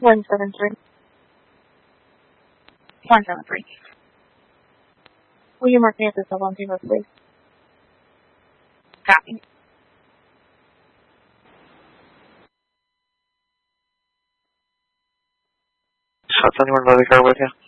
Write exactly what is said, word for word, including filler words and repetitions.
one seven three. one seven three. Will you mark me at the cell phone zero, please? Copy. Shots anyone by the car with you?